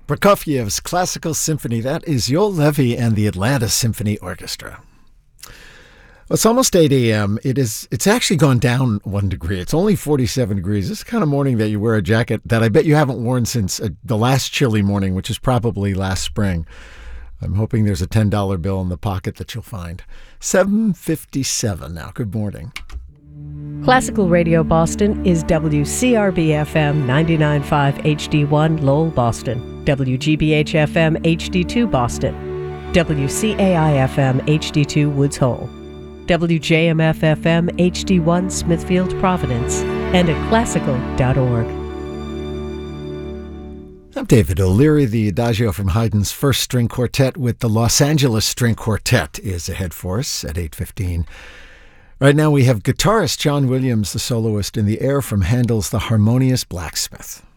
Prokofiev's Classical Symphony. That is Yoel Levy and the Atlanta Symphony Orchestra. Well, it's almost 8 a.m. It's actually gone down 1 degree. It's only 47 degrees. This is the kind of morning that you wear a jacket that I bet you haven't worn since the last chilly morning, which is probably last spring. I'm hoping there's a $10 bill in the pocket that you'll find. 7:57 now. Good morning. Classical Radio Boston is WCRB-FM 99.5 HD1 Lowell, Boston, WGBH-FM HD2 Boston, WCAI-FM HD2 Woods Hole, WJMF-FM HD1 Smithfield, Providence, and at classical.org. I'm David O'Leary. The Adagio from Haydn's First String Quartet with the Los Angeles String Quartet is ahead for us at 8:15. Right now we have guitarist John Williams, the soloist, in the air from Handel's The Harmonious Blacksmith.